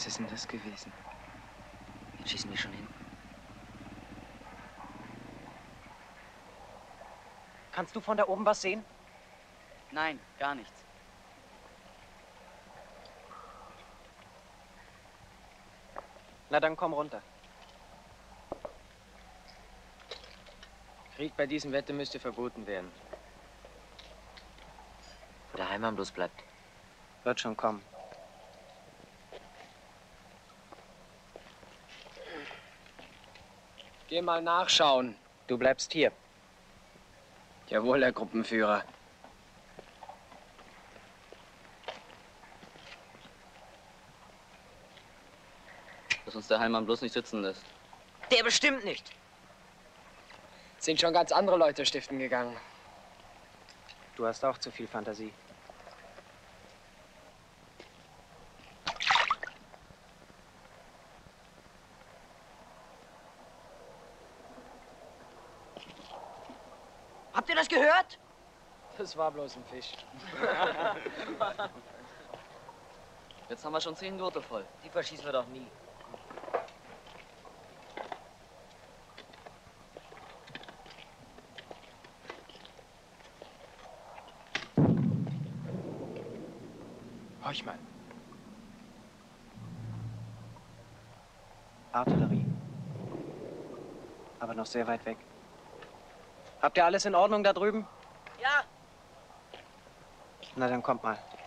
Was ist denn das gewesen? Schießen wir schon hin? Kannst du von da oben was sehen? Nein, gar nichts. Na dann komm runter. Krieg bei diesem Wetter müsste verboten werden. Wo der Heimann bloß bleibt. Wird schon kommen. Geh mal nachschauen. Du bleibst hier. Jawohl, Herr Gruppenführer. Dass uns der Heimann bloß nicht sitzen lässt. Der bestimmt nicht. Sind schon ganz andere Leute stiften gegangen. Du hast auch zu viel Fantasie. Habt ihr das gehört? Das war bloß ein Fisch. Jetzt haben wir schon 10 Gurte voll. Die verschießen wir doch nie. Horch mal. Artillerie. Aber noch sehr weit weg. Habt ihr alles in Ordnung da drüben? Ja. Na dann kommt mal.